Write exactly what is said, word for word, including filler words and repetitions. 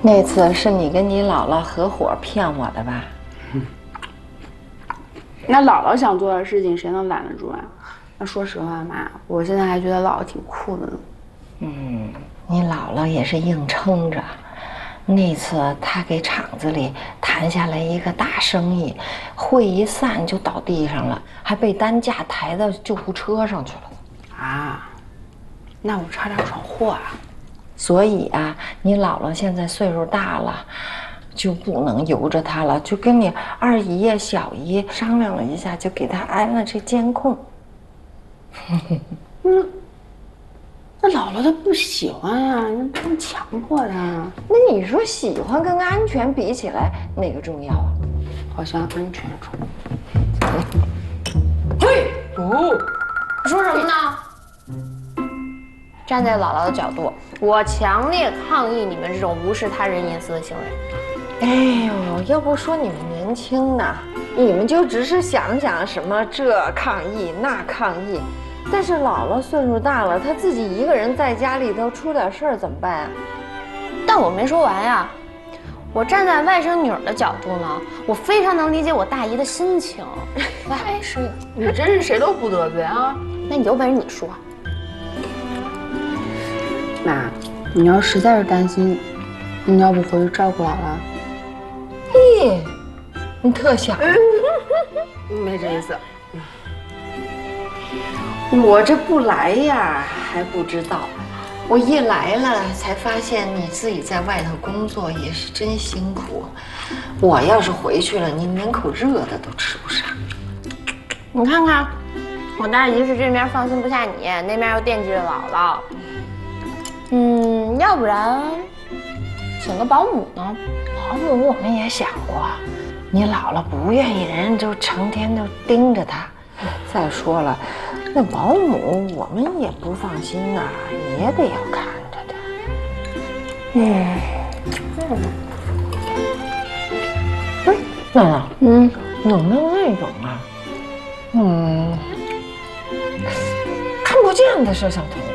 那次是你跟你姥姥合伙骗我的吧？ 那姥姥想做的事情，谁能拦得住啊？那说实话嘛，我现在还觉得姥姥挺酷的呢。 嗯，你姥姥也是硬撑着。那次她给厂子里谈下来一个大生意，会一散就倒地上了，还被担架抬到救护车上去了。 啊，那我差点闯祸啊！ 所以啊，你姥姥现在岁数大了，就不能由着她了，就跟你二姨呀、小姨商量了一下，就给她安了这监控。 嗯，那姥姥她不喜欢呀，你不能强迫她。 那你说喜欢跟安全比起来，哪个重要啊？ 好像安全重要。嘿，哦， 你说什么呢？站在姥姥的角度，我强烈抗议你们这种无视他人隐私的行为。 哎呦，要不说你们年轻呢，你们就只是想想什么这抗议那抗议，但是姥姥岁数大了，她自己一个人在家里头出点事儿怎么办啊？ 但我没说完呀，我站在外甥女儿的角度呢，我非常能理解我大姨的心情。 来，是你真是谁都不得罪啊！ 那你有本事你说。 妈，你要实在是担心，你要不回去照顾姥姥？ 咦，你特想？ 没这意思。 我这不来呀，还不知道。我一来了，才发现你自己在外头工作也是真辛苦。我要是回去了，你连口热的都吃不上。 你看看，我大姨是这边放心不下你，那边又惦记着姥姥。嗯，要不然请个保姆呢？ 保姆我们也想过，你姥姥不愿意，人就成天就盯着她。再说了，那保姆我们也不放心呐、啊，也得要看着她。嗯，嗯，哎，娜娜，嗯，有没有那种啊，嗯，看不见的摄像头？